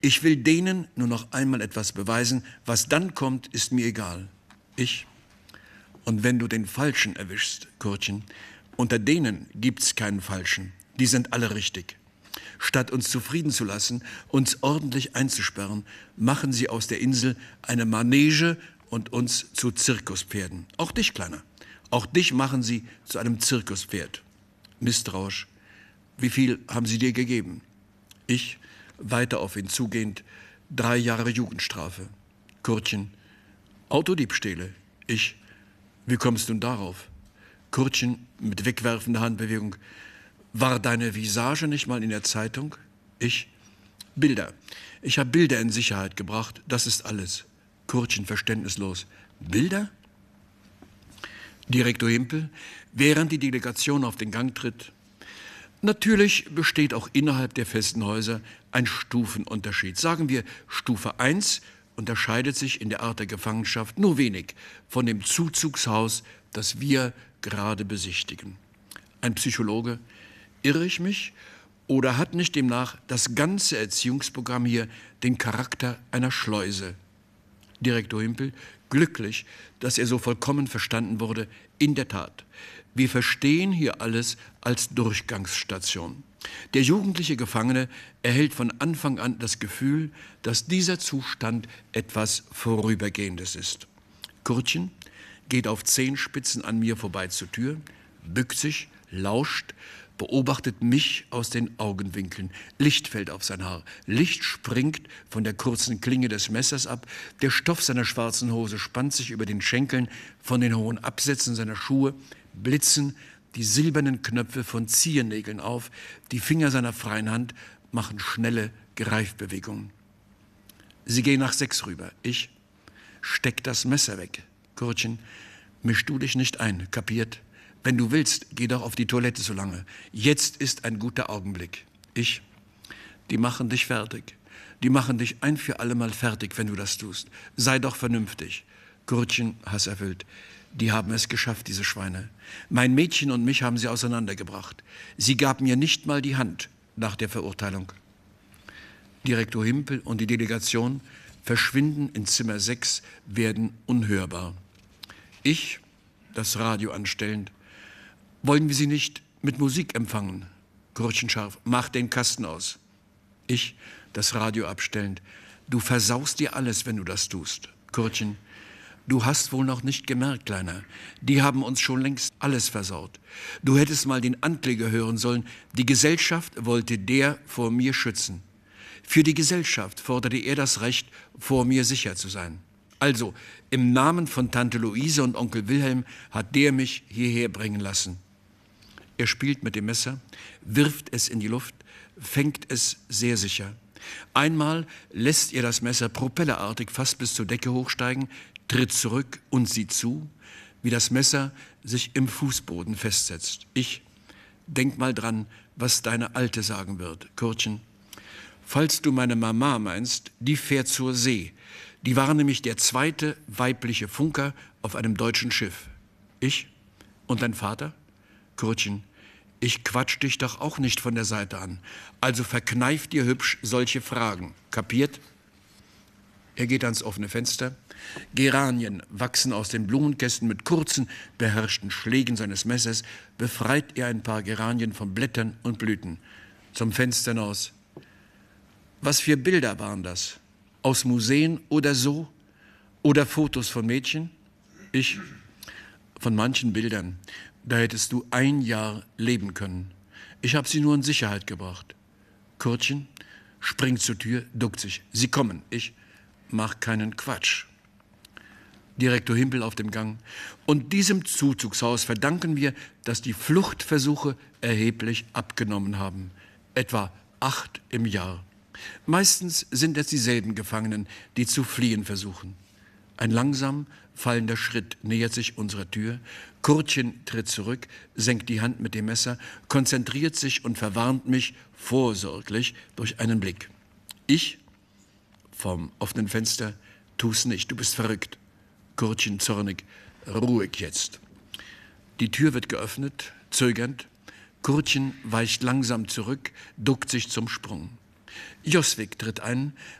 Ich will denen nur noch einmal etwas beweisen. Was dann kommt, ist mir egal. Ich. Und wenn du den Falschen erwischst, Kurtchen, unter denen gibt's keinen Falschen. Die sind alle richtig. Statt uns zufrieden zu lassen, uns ordentlich einzusperren, machen sie aus der Insel eine Manege und uns zu Zirkuspferden. Auch dich, Kleiner. Auch dich machen sie zu einem Zirkuspferd. Misstrauisch. Wie viel haben sie dir gegeben? Ich, weiter auf ihn zugehend, 3 Jahre Jugendstrafe. Kurtchen. Autodiebstähle. Ich. Wie kommst du darauf? Kurtchen mit wegwerfender Handbewegung. War deine Visage nicht mal in der Zeitung? Ich. Bilder. Ich habe Bilder in Sicherheit gebracht. Das ist alles. Kurtchen verständnislos. Bilder? Direktor Himpel, während die Delegation auf den Gang tritt. Natürlich besteht auch innerhalb der festen Häuser ein Stufenunterschied. Sagen wir, Stufe 1 unterscheidet sich in der Art der Gefangenschaft nur wenig von dem Zuzugshaus, das wir gerade besichtigen. Ein Psychologe, irre ich mich? Oder hat nicht demnach das ganze Erziehungsprogramm hier den Charakter einer Schleuse? Direktor Himpel, glücklich, dass er so vollkommen verstanden wurde. In der Tat, wir verstehen hier alles als Durchgangsstation. Der jugendliche Gefangene erhält von Anfang an das Gefühl, dass dieser Zustand etwas Vorübergehendes ist. Kurtchen geht auf Zehenspitzen an mir vorbei zur Tür, bückt sich, lauscht, beobachtet mich aus den Augenwinkeln. Licht fällt auf sein Haar. Licht springt von der kurzen Klinge des Messers ab. Der Stoff seiner schwarzen Hose spannt sich über den Schenkeln. Von den hohen Absätzen seiner Schuhe blitzen die silbernen Knöpfe von Ziernägeln auf. Die Finger seiner freien Hand machen schnelle Greifbewegungen. Sie gehen nach 6 rüber. Ich steck das Messer weg. Kurtchen, misch du dich nicht ein, kapiert? Wenn du willst, geh doch auf die Toilette so lange. Jetzt ist ein guter Augenblick. Ich, die machen dich fertig. Die machen dich ein für alle Mal fertig, wenn du das tust. Sei doch vernünftig. Kurtchen, hasserfüllt. Die haben es geschafft, diese Schweine. Mein Mädchen und mich haben sie auseinandergebracht. Sie gab mir nicht mal die Hand nach der Verurteilung. Direktor Himpel und die Delegation verschwinden in Zimmer 6, werden unhörbar. Ich, das Radio anstellend. Wollen wir sie nicht mit Musik empfangen? Kurtchen scharf. Mach den Kasten aus. Ich, das Radio abstellend. Du versaust dir alles, wenn du das tust. Kurtchen. Du hast wohl noch nicht gemerkt, Kleiner. Die haben uns schon längst alles versaut. Du hättest mal den Ankläger hören sollen. Die Gesellschaft wollte der vor mir schützen. Für die Gesellschaft forderte er das Recht, vor mir sicher zu sein. Also, im Namen von Tante Luise und Onkel Wilhelm hat der mich hierher bringen lassen. Er spielt mit dem Messer, wirft es in die Luft, fängt es sehr sicher. Einmal lässt er das Messer propellerartig fast bis zur Decke hochsteigen, tritt zurück und sieht zu, wie das Messer sich im Fußboden festsetzt. Ich, denk mal dran, was deine Alte sagen wird. Kurtchen, falls du meine Mama meinst, die fährt zur See. Die war nämlich der 2. weibliche Funker auf einem deutschen Schiff. Ich? Und dein Vater? Kurtchen, ich quatsch dich doch auch nicht von der Seite an. Also verkneif dir hübsch solche Fragen. Kapiert? Er geht ans offene Fenster. Geranien wachsen aus den Blumenkästen. Mit kurzen, beherrschten Schlägen seines Messers befreit er ein paar Geranien von Blättern und Blüten. Zum Fenster hinaus. Was für Bilder waren das? Aus Museen oder so? Oder Fotos von Mädchen? Ich, von manchen Bildern. Da hättest du 1 Jahr leben können. Ich habe sie nur in Sicherheit gebracht. Kurtchen springt zur Tür, duckt sich. Sie kommen. Ich mach keinen Quatsch. Direktor Himpel auf dem Gang. Und diesem Zuzugshaus verdanken wir, dass die Fluchtversuche erheblich abgenommen haben. Etwa 8 im Jahr. Meistens sind es dieselben Gefangenen, die zu fliehen versuchen. Ein langsam fallender Schritt nähert sich unserer Tür. Kurtchen tritt zurück, senkt die Hand mit dem Messer, konzentriert sich und verwarnt mich vorsorglich durch einen Blick. Ich, vom offenen Fenster, tu's nicht, du bist verrückt. Kurtchen zornig, ruhig jetzt. Die Tür wird geöffnet, zögernd. Kurtchen weicht langsam zurück, duckt sich zum Sprung. Joswig tritt ein